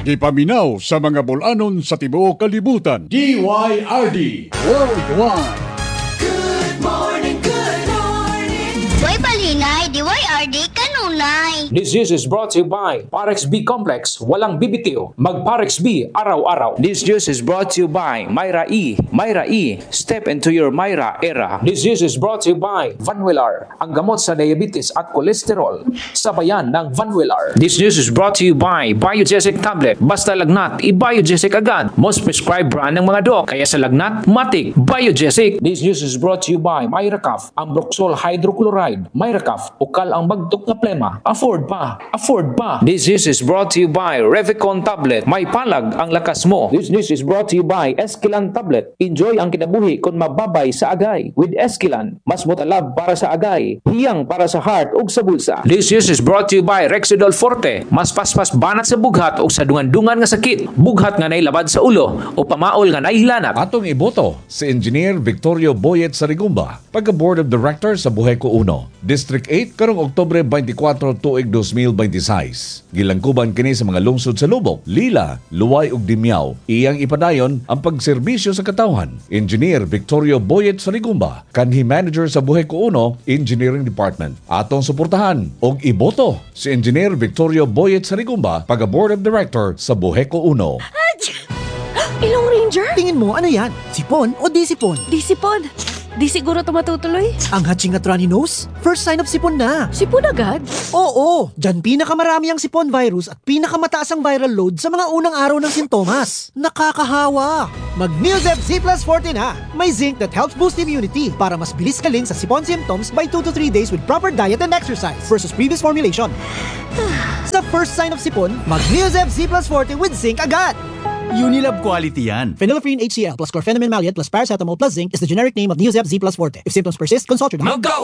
Gipaminaw sa mga bulanon sa tibuok kalibutan. DYRD Worldwide. Good morning, good morning. Way balingay, DYRD kanunay. This news is brought to you by Parex B Complex. Walang bibitiw. Mag-Parex B araw-araw. This news is brought to you by Myra E. Myra E. Step into your Myra era. This news is brought to you by Vanwillar. Ang gamot sa diabetes at kolesterol. Sabayan ng Vanwillar. This news is brought to you by Biogesic Tablet. Basta lagnat, i-Biogesic agad. Most prescribed brand ng mga dok. Kaya sa lagnat, matik, Biogesic. This news is brought to you by Myracaf. Ang Broxol Hydrochloride. Myracaf. Ukal ang magdok na plema. Afford pa. Afford pa. This news is brought to you by Revicon Tablet. May palag ang lakas mo. This news is brought to you by Esquilan Tablet. Enjoy ang kinabuhi kung mababay sa agay. With Esquilan, mas motalab para sa agay, hiyang para sa heart ug sa bulsa. This news is brought to you by Rexidol Forte. Mas paspas banat sa bughat ug sa dungan-dungan nga sakit. Bughat nga nailabad sa ulo o pamaol nga naihilanat. Atong iboto si Engineer Victorio Boyet Sarigumba, pagka-Board of Directors sa Buheco 1, District 8 karong Oktubre 24 tuig 2026. Gilangkuban kini sa mga lungsod sa Lubok, Lila, Luway ug Dimyao. Iyang ipadayon ang pagserbisyo sa katawhan. Engineer Victorio Boyet Sarigumba, kanhi manager sa Buheco 1 Engineering Department. Atong suportahan og iboto si Engineer Victorio Boyet Sarigumba, pagka-Board of Director sa Buheco 1. Ilong Ranger? Tingin mo, ano yan? Sipon o di sipon? Di sipon. Di siguro ito matutuloy. Ang hatching at runny nose? First sign of sipon na. Sipon agad? Oo, dyan pinakamarami ang sipon virus at pinakamataas ang viral load sa mga unang araw ng sintomas. Nakakahawa! Mag-Neosep Z Plus Forte na! May zinc that helps boost immunity para mas bilis kaling sa sipon symptoms by 2 to 3 days with proper diet and exercise versus previous formulation. Sa first sign of sipon, mag-Neosep Z Plus Forte with zinc agad! Unilab quality yan. Phenylephrine HCl plus chlorpheniramine maleate plus paracetamol plus zinc is the generic name of Neosep Z Plus Forte. If symptoms persist, consult your doctor.